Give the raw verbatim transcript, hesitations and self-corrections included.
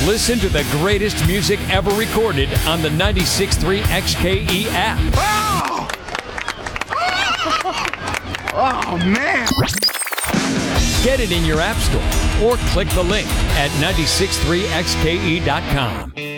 Listen to the greatest music ever recorded on the ninety-six point three X K E app. Oh! Oh, man. Get it in your app store or click the link at nine six three X K E dot com.